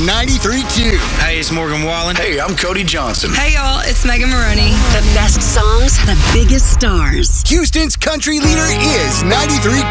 93.2. Hey, it's Morgan Wallen. Hey, I'm Cody Johnson. Hey, y'all, it's Megan Maroney. The best songs, the biggest stars. Houston's country leader is 93.2.